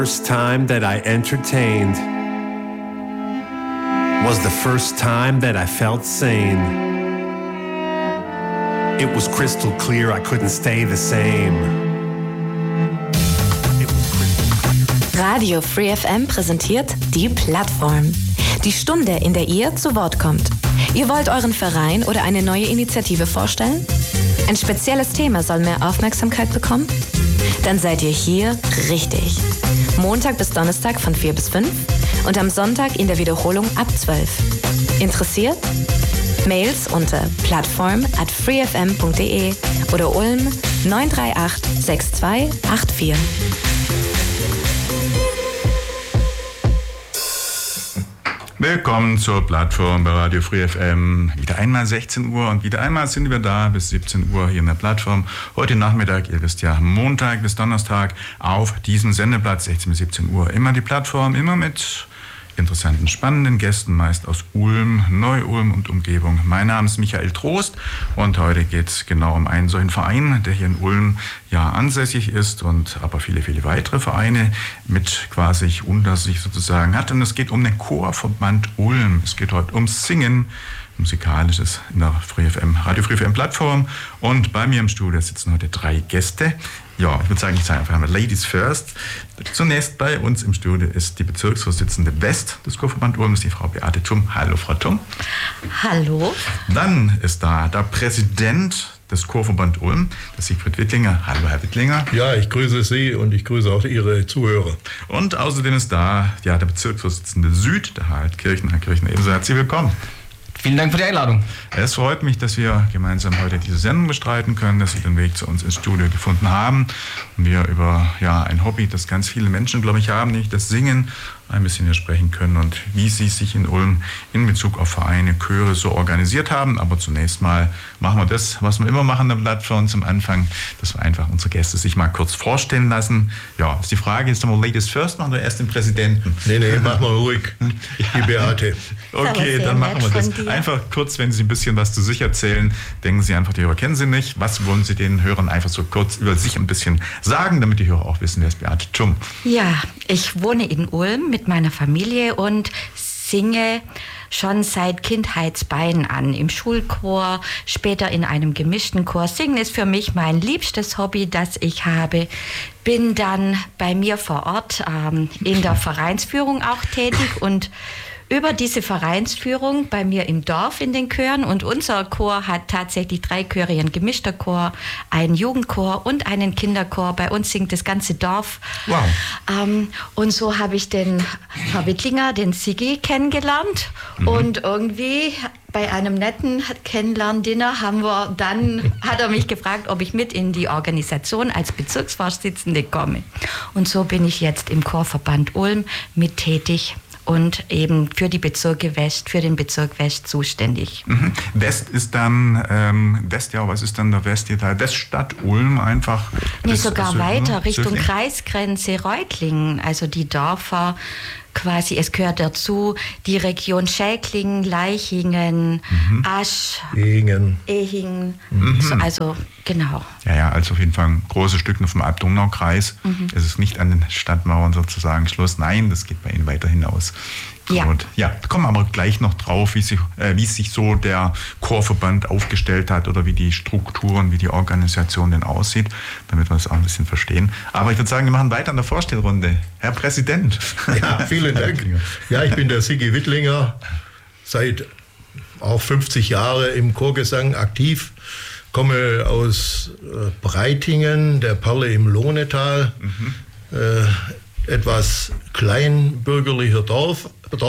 First time that I entertained was the first time that I felt sane. It was crystal clear I couldn't stay the same. Radio Free FM präsentiert die Plattform. Die Stunde, in der ihr zu Wort kommt. Ihr wollt euren Verein oder eine neue Initiative vorstellen? Ein spezielles Thema soll mehr Aufmerksamkeit bekommen? Dann seid ihr hier richtig. Montag bis Donnerstag von 4 bis 5 und am Sonntag in der Wiederholung ab 12. Interessiert? Mails unter plattform@freefm.de oder Ulm 938 6284. Willkommen zur Plattform bei Radio Free FM. Wieder einmal 16 Uhr und wieder einmal sind wir da bis 17 Uhr hier in der Plattform. Heute Nachmittag, ihr wisst ja, Montag bis Donnerstag auf diesem Sendeplatz, 16 bis 17 Uhr. Immer die Plattform, immer mit interessanten, spannenden Gästen, meist aus Ulm, Neu-Ulm und Umgebung. Mein Name ist Michael Trost und heute geht es genau um einen solchen Verein, der hier in Ulm ja ansässig ist und aber viele, viele weitere Vereine mit quasi unter sich sozusagen hat. Und es geht um den Chorverband Ulm. Es geht heute ums Singen, Musikalisches in der Free FM, Radio Free FM Plattform. Und bei mir im Studio sitzen heute 3 Gäste. Ja, ich würde sagen, ich sage einfach mal Ladies first. Zunächst bei uns im Studio ist die Bezirksvorsitzende West des Chorverband Ulm, die Frau Beate Thum. Hallo, Frau Thum. Hallo. Dann ist da der Präsident des Chorverband Ulm, der Siegfried Wittlinger. Hallo, Herr Wittlinger. Ja, ich grüße Sie und ich grüße auch Ihre Zuhörer. Und außerdem ist da ja, der Bezirksvorsitzende Süd, der Harald Kirchner. Herr Kirchner, ebenso herzlich willkommen. Vielen Dank für die Einladung. Es freut mich, dass wir gemeinsam heute diese Sendung bestreiten können, dass Sie den Weg zu uns ins Studio gefunden haben und wir über ja, ein Hobby, das ganz viele Menschen, glaube ich, haben, nämlich das Singen, ein bisschen hier sprechen können und wie Sie sich in Ulm in Bezug auf Vereine, Chöre so organisiert haben. Aber zunächst mal machen wir das, was wir immer machen in der Plattform zum Anfang, dass wir einfach unsere Gäste sich mal kurz vorstellen lassen. Ja, ist die Frage, ist wir Ladies first, machen wir erst den Präsidenten? Nee, machen wir ruhig. Die Beate. Okay, dann machen wir das. Einfach kurz, wenn Sie ein bisschen was zu sich erzählen, denken Sie einfach, die Hörer kennen Sie nicht. Was wollen Sie den Hörern einfach so kurz über sich ein bisschen sagen, damit die Hörer auch wissen, wer ist Beate Thum? Ja, ich wohne in Ulm mit meiner Familie und singe schon seit Kindheitsbeinen an. Im Schulchor, später in einem gemischten Chor. Singen ist für mich mein liebstes Hobby, das ich habe. Bin dann bei mir vor Ort in der Vereinsführung auch tätig und über diese Vereinsführung bei mir im Dorf in den Chören, und unser Chor hat tatsächlich 3 Chöre, ein gemischter Chor, einen Jugendchor und einen Kinderchor. Bei uns singt das ganze Dorf. Wow. Und so habe ich den Herr Wittlinger, den Siggi, kennengelernt. Und irgendwie bei einem netten Kennenlerndinner hat er mich gefragt, ob ich mit in die Organisation als Bezirksvorsitzende komme. Und so bin ich jetzt im Chorverband Ulm mit tätig und eben für die Bezirke West, für den Bezirk West zuständig. Mhm. West ist dann, was ist dann der West hier? Weststadt Ulm einfach? Nee, sogar weiter, Richtung Kreisgrenze Reutlingen, also die Dörfer quasi, es gehört dazu die Region Schäklingen, Leichingen, Asch, Ehingen, also genau. Ja, also auf jeden Fall ein großes Stück nur vom Alb-Donau-Kreis. Es ist nicht an den Stadtmauern sozusagen Schluss. Nein, das geht bei Ihnen weiter hinaus. Ja. Und ja, da kommen wir aber gleich noch drauf, wie sich so der Chorverband aufgestellt hat oder wie die Strukturen, wie die Organisation denn aussieht, damit wir das auch ein bisschen verstehen. Aber ich würde sagen, wir machen weiter an der Vorstellrunde. Herr Präsident. Ja, vielen Dank. Ja, ich bin der Siggi Wittlinger, seit auch 50 Jahre im Chorgesang aktiv, komme aus Breitingen, der Perle im Lohnetal, etwas kleinbürgerliches Dorf,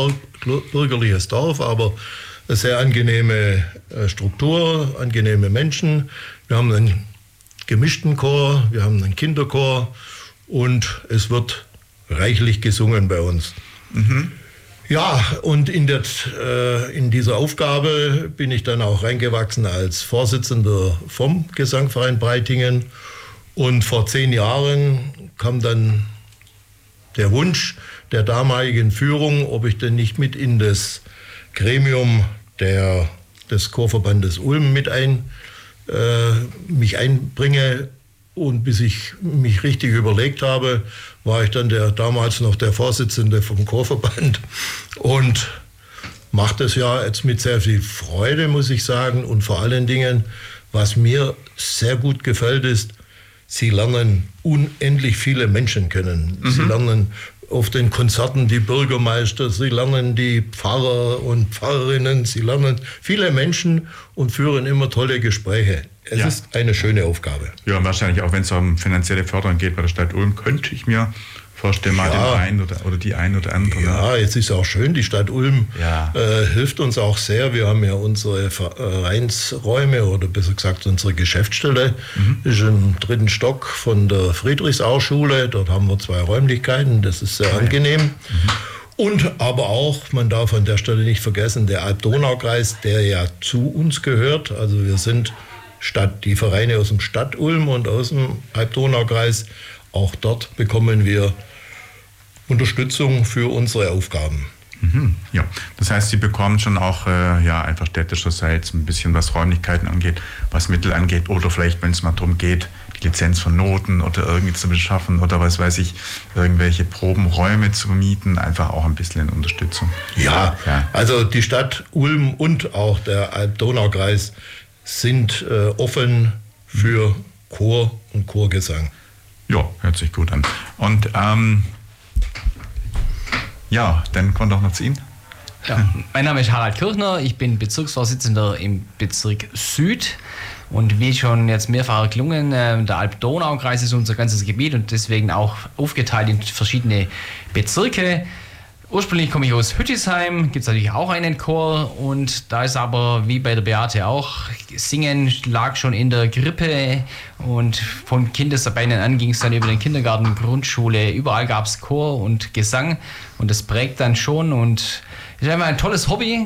aber eine sehr angenehme Struktur, angenehme Menschen. Wir haben einen gemischten Chor, wir haben einen Kinderchor und es wird reichlich gesungen bei uns. Ja, und in dieser Aufgabe bin ich dann auch reingewachsen als Vorsitzender vom Gesangverein Breitingen. Und vor 10 Jahren kam dann der Wunsch der damaligen Führung, ob ich denn nicht mit in das Gremium des Chorverbandes Ulm mich einbringe Und bis ich mich richtig überlegt habe, war ich dann damals noch der Vorsitzende vom Chorverband und mache das ja jetzt mit sehr viel Freude, muss ich sagen. Und vor allen Dingen, was mir sehr gut gefällt, ist, Sie lernen unendlich viele Menschen kennen. Sie lernen auf den Konzerten die Bürgermeister, Sie lernen die Pfarrer und Pfarrerinnen, Sie lernen viele Menschen und führen immer tolle Gespräche. Es ist eine schöne Aufgabe. Ja, und wahrscheinlich auch, wenn es um finanzielle Förderung geht bei der Stadt Ulm, könnte ich mir vorstellen, mal den einen oder die ein oder andere. Ja, jetzt ist auch schön, die Stadt Ulm hilft uns auch sehr. Wir haben ja unsere Vereinsräume oder besser gesagt unsere Geschäftsstelle, ist im 3. Stock von der Friedrichsau-Schule. Dort haben wir 2 Räumlichkeiten, das ist sehr angenehm. Und aber auch, man darf an der Stelle nicht vergessen, der Alb-Donau-Kreis, der ja zu uns gehört. Also wir sind die Vereine aus dem Stadt Ulm und aus dem Alb-Donau-Kreis. Auch dort bekommen wir Unterstützung für unsere Aufgaben. Ja, das heißt, Sie bekommen schon auch einfach städtischerseits ein bisschen, was Räumlichkeiten angeht, was Mittel angeht oder vielleicht, wenn es mal darum geht, die Lizenz von Noten oder irgendwie zu beschaffen oder was weiß ich, irgendwelche Probenräume zu mieten, einfach auch ein bisschen Unterstützung. Ja, also die Stadt Ulm und auch der Alb-Donau-Kreis sind offen für Chor und Chorgesang. Ja, hört sich gut an. Und dann kommt auch noch zu Ihnen. Ja, mein Name ist Harald Kirchner, ich bin Bezirksvorsitzender im Bezirk Süd. Und wie schon jetzt mehrfach gelungen, der Alb-Donau-Kreis ist unser ganzes Gebiet und deswegen auch aufgeteilt in verschiedene Bezirke. Ursprünglich komme ich aus Hüttisheim, gibt es natürlich auch einen Chor und da ist aber, wie bei der Beate auch, Singen lag schon in der Krippe und von Kindesbeinen an ging es dann über den Kindergarten, Grundschule, überall gab es Chor und Gesang und das prägt dann schon und ist einfach ein tolles Hobby,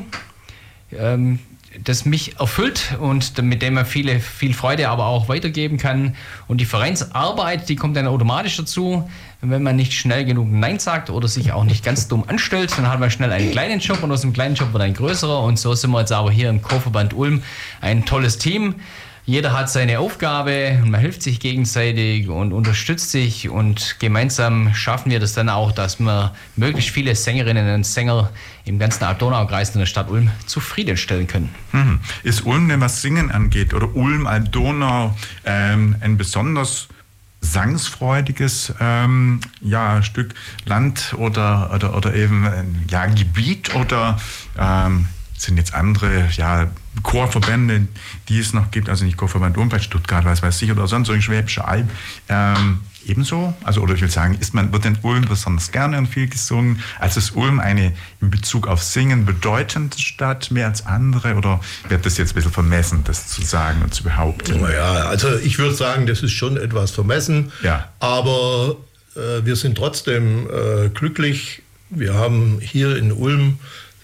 das mich erfüllt und mit dem man viel Freude aber auch weitergeben kann. Und die Vereinsarbeit, die kommt dann automatisch dazu. Wenn man nicht schnell genug Nein sagt oder sich auch nicht ganz dumm anstellt, dann hat man schnell einen kleinen Job und aus dem kleinen Job wird ein größerer. Und so sind wir jetzt aber hier im Chorverband Ulm ein tolles Team. Jeder hat seine Aufgabe und man hilft sich gegenseitig und unterstützt sich und gemeinsam schaffen wir das dann auch, dass wir möglichst viele Sängerinnen und Sänger im ganzen Alb-Donau-Kreis in der Stadt Ulm zufriedenstellen können. Ist Ulm denn, was Singen angeht, oder Ulm, Alb-Donau, ein besonders sangsfreudiges Stück Land oder eben Gebiet oder sind jetzt andere Chorverbände, die es noch gibt, also nicht Chorverband Ulm, bei Stuttgart, was weiß ich, oder sonst so in Schwäbische Alb, ebenso? Also, oder ich will sagen, wird in Ulm besonders gerne und viel gesungen? Also ist Ulm eine in Bezug auf Singen bedeutende Stadt, mehr als andere, oder wird das jetzt ein bisschen vermessen, das zu sagen und zu behaupten? Naja, also ich würde sagen, das ist schon etwas vermessen, aber wir sind trotzdem glücklich. Wir haben hier in Ulm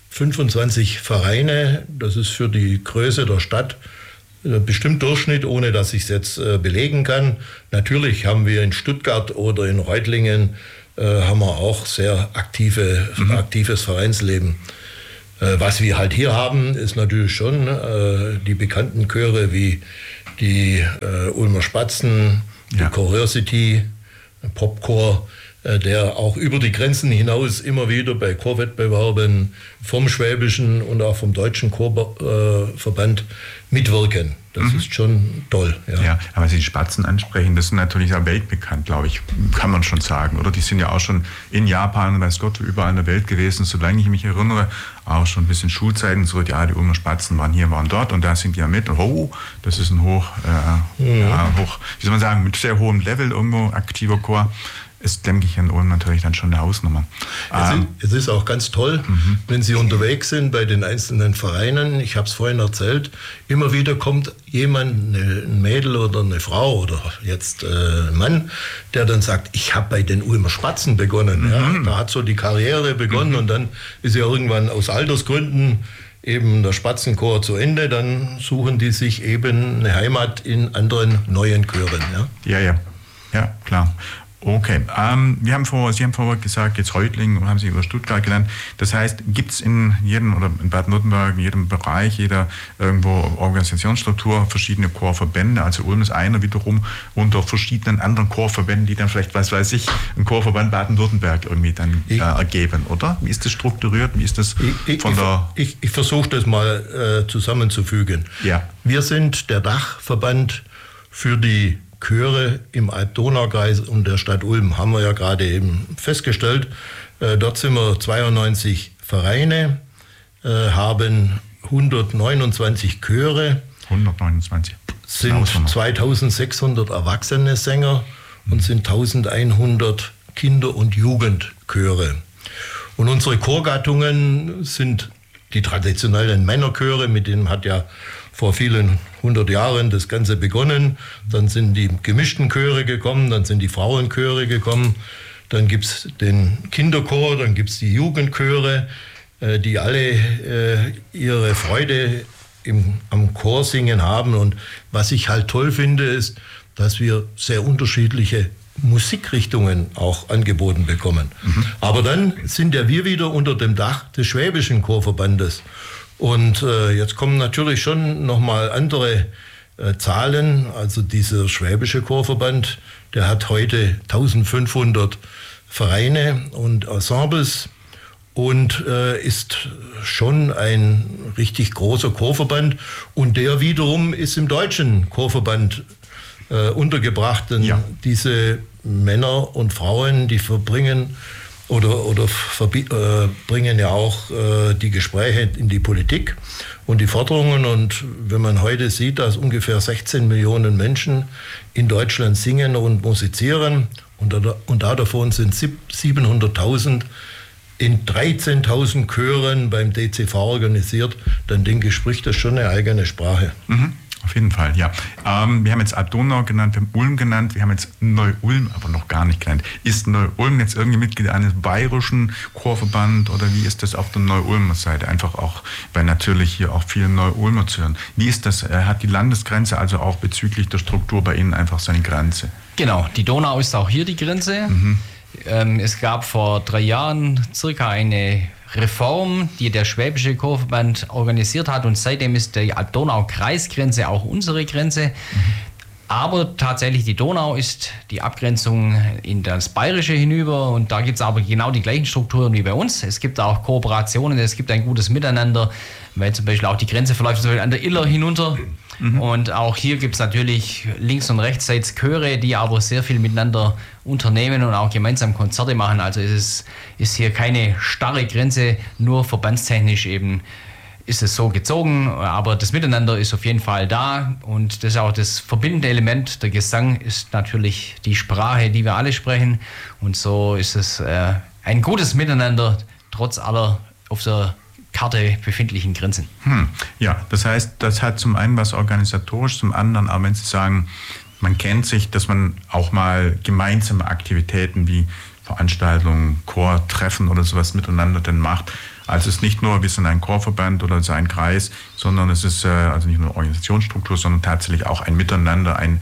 25 Vereine, das ist für die Größe der Stadt bestimmt Durchschnitt, ohne dass ich es jetzt belegen kann. Natürlich haben wir in Stuttgart oder in Reutlingen haben wir auch sehr aktives Vereinsleben. Was wir halt hier haben, ist natürlich schon die bekannten Chöre wie die Ulmer Spatzen, die Curiosity, Popchor, der auch über die Grenzen hinaus immer wieder bei Chorwettbewerben vom Schwäbischen und auch vom Deutschen Chorverband mitwirken. Das ist schon toll. Ja, aber Sie die Spatzen ansprechen, das sind natürlich auch weltbekannt, glaube ich, kann man schon sagen. Oder die sind ja auch schon in Japan und weiß Gott überall in der Welt gewesen, solange ich mich erinnere, auch schon ein bisschen Schulzeiten, so die Ulmer Spatzen waren hier, waren dort und da sind die ja mit. Das ist ein wie soll man sagen, mit sehr hohem Level irgendwo aktiver Chor. Ist, denke ich, in Ulm natürlich dann schon eine Hausnummer. Es ist auch ganz toll, wenn Sie unterwegs sind bei den einzelnen Vereinen. Ich habe es vorhin erzählt, immer wieder kommt jemand, ein Mädel oder eine Frau oder jetzt ein Mann, der dann sagt, ich habe bei den Ulmer Spatzen begonnen. Ja? Da hat so die Karriere begonnen und dann ist ja irgendwann aus Altersgründen eben der Spatzenchor zu Ende. Dann suchen die sich eben eine Heimat in anderen neuen Chören. Ja, klar. Okay, Sie haben vorher gesagt, jetzt Reutlingen und haben Sie über Stuttgart genannt. Das heißt, gibt es in jedem oder in Baden-Württemberg, in jedem Bereich, jeder irgendwo Organisationsstruktur verschiedene Chorverbände? Also Ulm ist einer wiederum unter verschiedenen anderen Chorverbänden, die dann vielleicht, was weiß ich, einen Chorverband Baden-Württemberg irgendwie dann ergeben, oder? Wie ist das strukturiert? Wie ist das Ich versuche das mal zusammenzufügen. Ja. Wir sind der Dachverband für die Chöre im Alb-Donau-Kreis und der Stadt Ulm, haben wir ja gerade eben festgestellt. Dort sind wir 92 Vereine, haben 129 Chöre. 129. Sind 2600 erwachsene Sänger und sind 1100 Kinder- und Jugendchöre. Und unsere Chorgattungen sind die traditionellen Männerchöre, mit denen hat ja vor vielen 100 Jahren das Ganze begonnen. Dann sind die gemischten Chöre gekommen, dann sind die Frauenchöre gekommen, dann gibt es den Kinderchor, dann gibt es die Jugendchöre, die alle ihre Freude am Chorsingen haben. Und was ich halt toll finde, ist, dass wir sehr unterschiedliche Musikrichtungen auch angeboten bekommen. Aber dann sind ja wir wieder unter dem Dach des Schwäbischen Chorverbandes. Und jetzt kommen natürlich schon nochmal andere Zahlen. Also dieser Schwäbische Chorverband, der hat heute 1500 Vereine und Ensembles und ist schon ein richtig großer Chorverband. Und der wiederum ist im Deutschen Chorverband untergebracht. Denn diese Männer und Frauen, die bringen ja auch die Gespräche in die Politik und die Forderungen. Und wenn man heute sieht, dass ungefähr 16 Millionen Menschen in Deutschland singen und musizieren und davon sind 700.000 in 13.000 Chören beim DCV organisiert, dann denke ich, spricht das schon eine eigene Sprache. Auf jeden Fall, ja. Wir haben jetzt Alb-Donau genannt, wir haben Ulm genannt, wir haben jetzt Neu-Ulm aber noch gar nicht genannt. Ist Neu-Ulm jetzt irgendwie Mitglied eines bayerischen Chorverband oder wie ist das auf der Neu-Ulmer Seite? Einfach auch, weil natürlich hier auch viele Neu-Ulmer zuhören. Wie ist das? Hat die Landesgrenze also auch bezüglich der Struktur bei Ihnen einfach seine Grenze? Genau, die Donau ist auch hier die Grenze. Es gab vor 3 Jahren circa eine Reform, die der Schwäbische Chorverband organisiert hat und seitdem ist die Donau-Kreisgrenze auch unsere Grenze. Aber tatsächlich die Donau ist die Abgrenzung in das Bayerische hinüber und da gibt es aber genau die gleichen Strukturen wie bei uns. Es gibt auch Kooperationen, es gibt ein gutes Miteinander, weil zum Beispiel auch die Grenze verläuft zum Beispiel an der Iller hinunter. Und auch hier gibt es natürlich links und rechtsseits Chöre, die aber sehr viel miteinander unternehmen und auch gemeinsam Konzerte machen. Also es ist hier keine starre Grenze, nur verbandstechnisch eben ist es so gezogen, aber das Miteinander ist auf jeden Fall da und das ist auch das verbindende Element. Der Gesang ist natürlich die Sprache, die wir alle sprechen und so ist es ein gutes Miteinander, trotz aller auf der Karte befindlichen Grenzen. Ja, das heißt, das hat zum einen was organisatorisch, zum anderen, aber wenn Sie sagen, man kennt sich, dass man auch mal gemeinsame Aktivitäten wie Veranstaltungen, Chortreffen oder sowas miteinander dann macht. Also es ist nicht nur, wir sind ein Chorverband oder so ein Kreis, sondern es ist also nicht nur eine Organisationsstruktur, sondern tatsächlich auch ein Miteinander, ein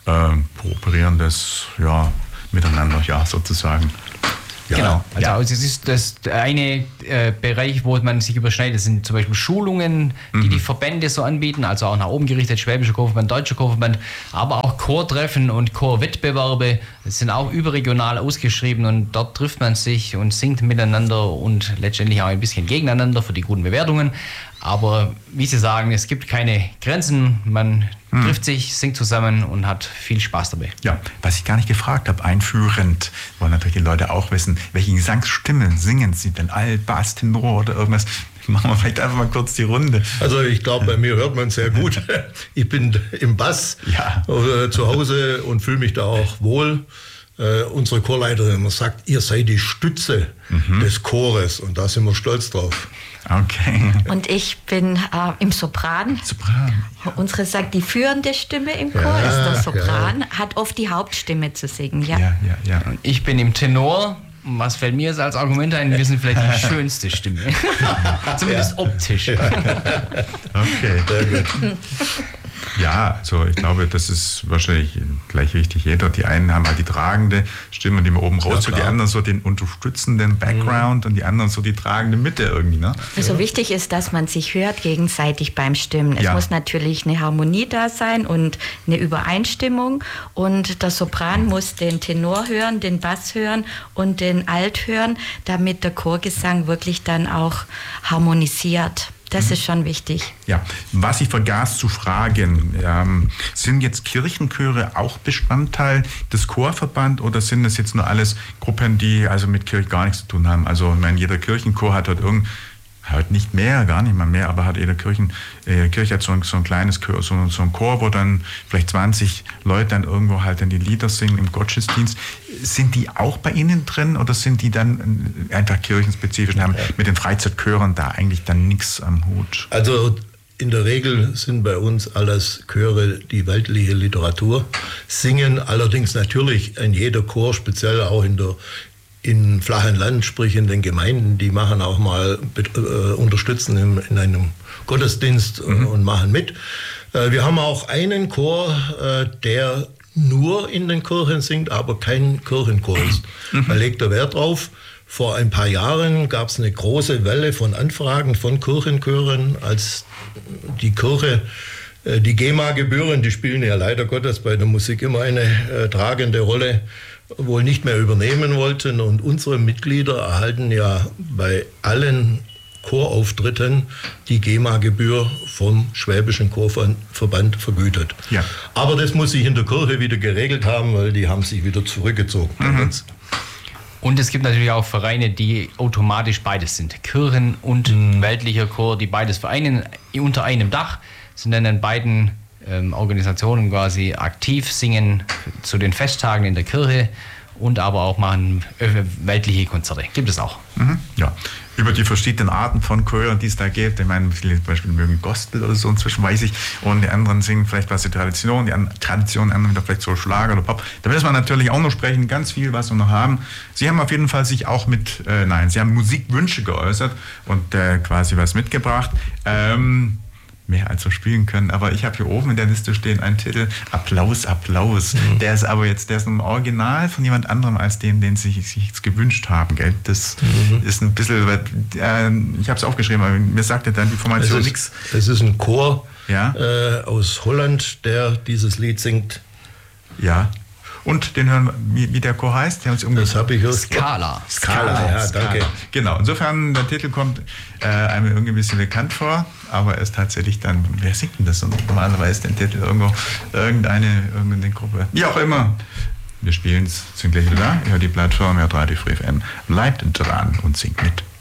kooperierendes Miteinander, sozusagen. Ja, genau. Also es ist das eine Bereich, wo man sich überschneidet. Das sind zum Beispiel Schulungen, die Verbände so anbieten, also auch nach oben gerichtet, Schwäbischer Chorverband, Deutscher Chorverband, aber auch Chortreffen und Chorwettbewerbe. Das sind auch überregional ausgeschrieben und dort trifft man sich und singt miteinander und letztendlich auch ein bisschen gegeneinander für die guten Bewertungen. Aber wie Sie sagen, es gibt keine Grenzen, man trifft sich, singt zusammen und hat viel Spaß dabei. Ja, was ich gar nicht gefragt habe, einführend, wollen natürlich die Leute auch wissen, welche Gesangsstimmen singen Sie denn? Alt, Bass, Tenor oder irgendwas? Machen wir vielleicht einfach mal kurz die Runde. Also ich glaube, bei mir hört man es sehr gut. Ich bin im Bass zu Hause und fühle mich da auch wohl. Unsere Chorleiterin sagt, ihr seid die Stütze des Chores und da sind wir stolz drauf. Okay. Und ich bin im Sopran. Unsere sagt, die führende Stimme im Chor ist der Sopran, hat oft die Hauptstimme zu singen. Ja. Und ich bin im Tenor. Was fällt mir jetzt als Argument ein? Wir sind vielleicht die schönste Stimme. Zumindest optisch. Okay, sehr gut. Ja, also ich glaube, das ist wahrscheinlich gleich richtig jeder. Die einen haben halt die tragende Stimme, die man oben raus, die anderen so den unterstützenden Background und die anderen so die tragende Mitte irgendwie. Ne? Also wichtig ist, dass man sich hört gegenseitig beim Stimmen. Es muss natürlich eine Harmonie da sein und eine Übereinstimmung. Und der Sopran muss den Tenor hören, den Bass hören und den Alt hören, damit der Chorgesang wirklich dann auch harmonisiert. Das ist schon wichtig. Ja, was ich vergaß zu fragen, sind jetzt Kirchenchöre auch Bestandteil des Chorverbands oder sind das jetzt nur alles Gruppen, die also mit Kirche gar nichts zu tun haben? Also ich meine, jeder Kirchenchor hat halt nicht mehr, gar nicht mal mehr, aber hat jede Kirche hat so ein kleines Chor, so ein Chor, wo dann vielleicht 20 Leute dann irgendwo halt dann die Lieder singen im Gottesdienst. Sind die auch bei Ihnen drin oder sind die dann einfach kirchenspezifisch und haben mit den Freizeitchören da eigentlich dann nichts am Hut? Also in der Regel sind bei uns alles Chöre, die weltliche Literatur singen, allerdings natürlich in jeder Chor, speziell auch in flachen Land, sprich in den Gemeinden, die machen auch mal, unterstützen in einem Gottesdienst und machen mit. Wir haben auch einen Chor, der nur in den Kirchen singt, aber kein Kirchenchor ist. Da legt er Wert drauf. Vor ein paar Jahren gab es eine große Welle von Anfragen von Kirchenchören, als die Kirche die GEMA-Gebühren, die spielen ja leider Gottes bei der Musik immer eine tragende Rolle, wohl nicht mehr übernehmen wollten. Und unsere Mitglieder erhalten ja bei allen Chorauftritten die GEMA-Gebühr vom Schwäbischen Chorverband vergütet. Ja. Aber das muss sich in der Kirche wieder geregelt haben, weil die haben sich wieder zurückgezogen. Und es gibt natürlich auch Vereine, die automatisch beides sind. Kirchen- und weltlicher Chor, die beides vereinen unter einem Dach, sind dann in beiden Organisationen quasi aktiv, singen zu den Festtagen in der Kirche und aber auch machen weltliche Konzerte. Gibt es auch. Ja, über die verschiedenen Arten von Chören, die es da gibt. Ich meine, viele zum Beispiel mögen Gospel oder so, inzwischen weiß ich. Und die anderen singen vielleicht was die Tradition, anderen wieder vielleicht so Schlager oder Pop. Da müssen wir natürlich auch noch sprechen, ganz viel, was wir noch haben. Sie haben auf jeden Fall sich auch Sie haben Musikwünsche geäußert und quasi was mitgebracht. Mehr als wir spielen können, aber ich habe hier oben in der Liste stehen einen Titel, Applaus, Applaus. Der ist aber jetzt, der ist ein Original von jemand anderem als den Sie sich jetzt gewünscht haben, gell? Das ist ein bisschen, ich habe es aufgeschrieben, aber mir sagte dann die Formation nichts. Es ist ein Chor aus Holland, der dieses Lied singt. Ja. Und den hören, wie der Chor heißt? Das habe ich gehört. Scala. Ja, danke. Genau, insofern, der Titel kommt einem irgendwie ein bisschen bekannt vor, aber er ist tatsächlich dann, wer singt denn das normalerweise, den Titel? Irgendeine Gruppe. Wie auch immer. Wir spielen es, sind gleich wieder da. Ihr hört die Plattform, ihr hört Radio Free FM. Bleibt dran und singt mit.